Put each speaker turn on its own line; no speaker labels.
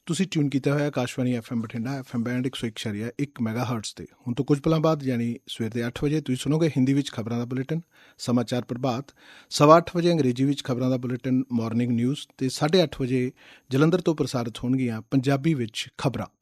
ਤੁਸੀਂ ਟਿਊਨ ਕੀਤਾ ਹੋਇਆ Akashvani FM Bathinda FM band 101.1 ਮੈਗਾਹਰਟਜ਼ ਤੇ। ਹੁਣ ਤੋਂ ਕੁਝ ਪਲਾਂ ਬਾਅਦ ਯਾਨੀ ਸਵੇਰ ਦੇ 8 ਵਜੇ ਤੁਸੀਂ ਸੁਣੋਗੇ ਹਿੰਦੀ ਵਿੱਚ ਖਬਰਾਂ ਦਾ ਬੁਲੇਟਿਨ ਸਮਾਚਾਰ ਪ੍ਰਭਾਤ। 8:15 ਵਜੇ ਅੰਗਰੇਜ਼ੀ ਵਿੱਚ ਖਬਰਾਂ ਦਾ ਬੁਲੇਟਿਨ ਮਾਰਨਿੰਗ ਨਿਊਜ਼ ਤੇ 8:30 ਵਜੇ ਜਲੰਧਰ ਤੋਂ ਪ੍ਰਸਾਰਿਤ ਹੋਣਗੀਆਂ ਪੰਜਾਬੀ ਵਿੱਚ ਖਬਰਾਂ।